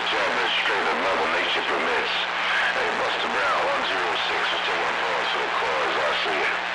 to administrate that Mother Nature permits. Hey, Buster